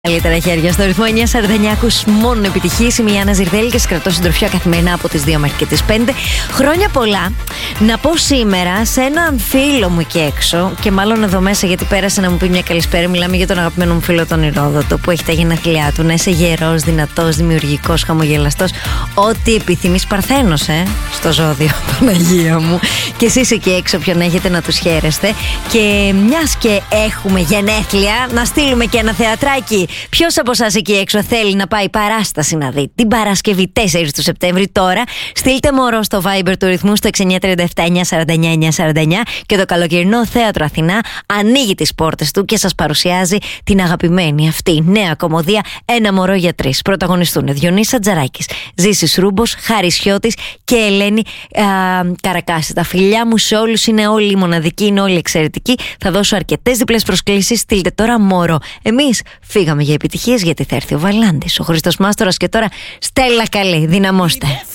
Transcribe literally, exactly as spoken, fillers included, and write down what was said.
Καλύτερα χέρια στο ρυθμό εννιά σαράντα εννιά, ακούς μόνο επιτυχίες. Είμαι η Άννα Ζηρδέλη και σε κρατώ συντροφιά καθημερινά από τις δύο μέχρι και τις πέντε. Χρόνια πολλά. Να πω σήμερα σε έναν φίλο μου εκεί έξω, και μάλλον εδώ μέσα γιατί πέρασε να μου πει μια καλησπέρα. Μιλάμε για τον αγαπημένο μου φίλο τον Ηρόδοτο, που έχει τα γενέθλιά του. Να είσαι γερός, δυνατός, δημιουργικός, χαμογελαστός. Ό,τι επιθυμείς, παρθένος, ε, στο ζώδιο, Παναγία μου. Και εσείς εκεί έξω, ποιον έχετε, να τους χαίρεστε. Και μιας και έχουμε γενέθλια, να στείλουμε και ένα θεατράκι. Ποιος από εσάς εκεί έξω θέλει να πάει παράσταση να δει την Παρασκευή τέσσερις του Σεπτέμβρη τώρα? Στείλτε μωρό στο Viber του ρυθμού στο έξι εννιά τρία επτά εννιά σαράντα εννιά εννιά σαράντα εννιά και το καλοκαιρινό Θέατρο Αθηνά ανοίγει τις πόρτες του και σας παρουσιάζει την αγαπημένη αυτή νέα κομμωδία Ένα μωρό για τρεις. Πρωταγωνιστούν Διονύσης Ατζαράκης, Ζήσης Ρούμπος, Χάρης Χιώτης και Ελένη α, Καρακάση. Τα φιλιά μου σε όλους, είναι όλοι μοναδικοί, είναι όλοι εξαιρετικοί. Θα δώσω αρκετές διπλές προσκλήσεις. Στείλτε τώρα μωρό. Εμείς φύγαμε για επιτυχίες, γιατί θα έρθει ο Βαλάντης, ο Χρήστος Μάστορας, και τώρα Στέλλα καλή, δυναμώστε.